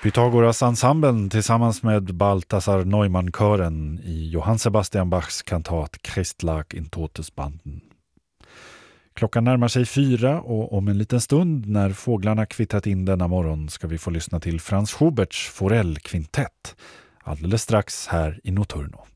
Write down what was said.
Pythagoras-ensemblen tillsammans med Balthasar Neumann-kören i Johann Sebastian Bachs kantat Christlag in totes banden. Klockan närmar sig 4 och om en liten stund när fåglarna kvittrat in denna morgon ska vi få lyssna till Franz Schuberts Forell-kvintett alldeles strax här i Notturno.